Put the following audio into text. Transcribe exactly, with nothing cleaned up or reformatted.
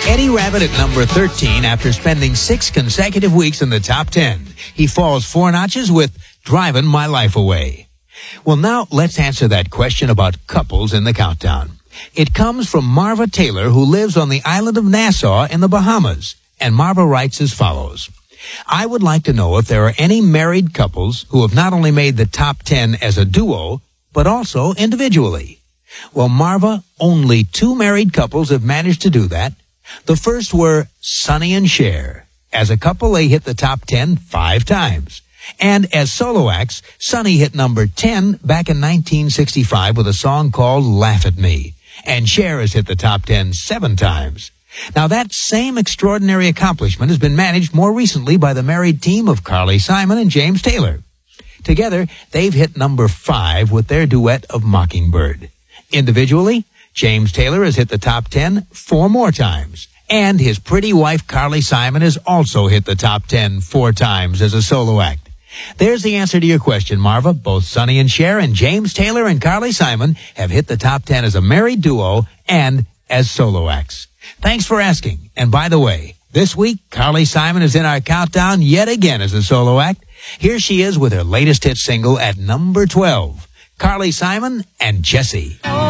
Eddie Rabbitt at number thirteen after spending six consecutive weeks in the top ten. He falls four notches with Driving My Life Away. Well, now let's answer that question about couples in the countdown. It comes from Marva Taylor, who lives on the island of Nassau in the Bahamas. And Marva writes as follows. I would like to know if there are any married couples who have not only made the top ten as a duo, but also individually. Well, Marva, only two married couples have managed to do that. The first were Sonny and Cher. As a couple, they hit the top ten five times. And as solo acts, Sonny hit number ten back in nineteen sixty-five with a song called Laugh at Me. And Cher has hit the top ten seven times. Now, that same extraordinary accomplishment has been managed more recently by the married team of Carly Simon and James Taylor. Together, they've hit number five with their duet of Mockingbird. Individually, James Taylor has hit the top ten four more times. And his pretty wife, Carly Simon, has also hit the top ten four times as a solo act. There's the answer to your question, Marva. Both Sonny and Cher and James Taylor and Carly Simon have hit the top ten as a married duo and as solo acts. Thanks for asking. And by the way, this week, Carly Simon is in our countdown yet again as a solo act. Here she is with her latest hit single at number twelve. Carly Simon and Jessie.